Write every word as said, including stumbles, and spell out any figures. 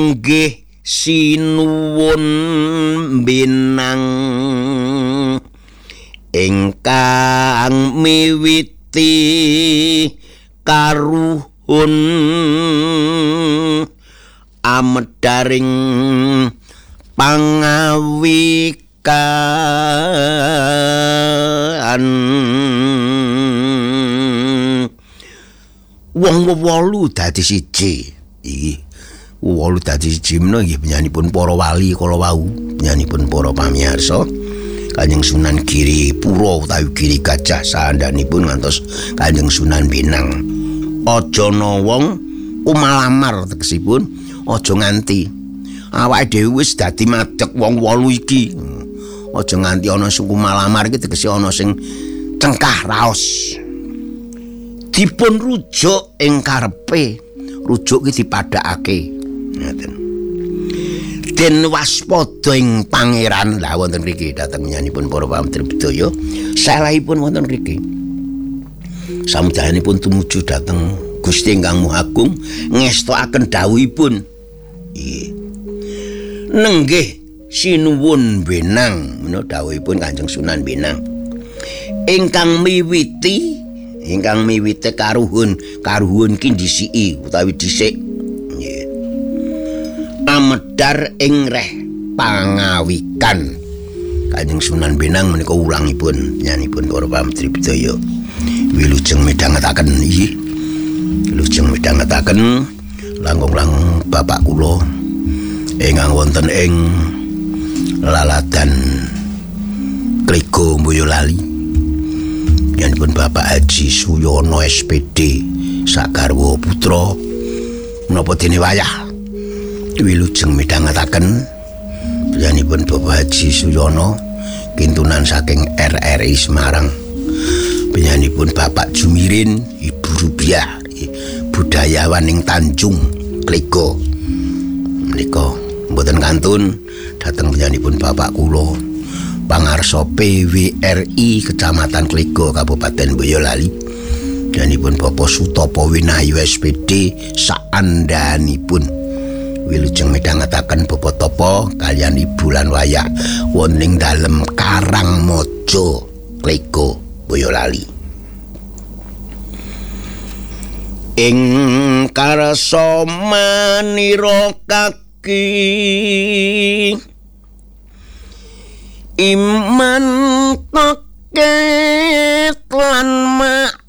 nenggih sinuwun binang ingkang miwiti karuhun amedaring pangawikan wong wolu dadi siji iki wolu dadi siji menawa nggih penyanipun para wali kala wau penyanipun para pamirsa Kanjeng Sunan Giri Pura utawi Giri Gajah saandhanipun ngantos Kanjeng Sunan Binang aja ana wong kumalamar tegesipun aja nganti awake dhewe wis dadi madeg wong wolu iki aja nganti ana sing kumalamar iki tegese ana sing cengkah raos dipun rujuk ing karepe rujuk iki dipadhakake ngoten den waspada ing pangeran lah wonten mriki dhateng nyanipun para pamrih budaya salahipun wonten mriki samudayanipun tumuju dhateng Gusti Ingkang Maha Agung ngestokaken dawuhipun nggih nenggih sinuwun benang menawa dawuhipun Kanjeng Sunan Benang ingkang miwiti ingkang miwiti karuhun karuhun ki disiki utawi dhisik nggih amedar ing reh pangawikan Kanjeng Sunan Benang menika ulangipun nyanipun para pamrih budaya wilujeng midhangetaken iki wilujeng midhangetaken langkung-langkung bapak kula ingkang wonten ing laladan Klego Boyolali nyanipun Bapak Haji Suyono S P D sagarwa putra menapa dene wayah wilujeng midhangetaken nyanipun Bapak Haji Suyono kintunan saking R R I Semarang penyanipun Bapak Jumirin Ibu Rubiah budayawan ing Tanjung Klego menika mboten kantun dhateng penyanipun bapak kula pangarsa P W R I Kecamatan Klego Kabupaten Boyolali penyanipun Bapak Sutopo Winayu S P D saandhanipun wilujeng midhangetaken Bapak Topo kaliyan ibu lan wayah wonten dalem Karangmojo Klego Boyolali ing karsa manira kaki iman toket lan mak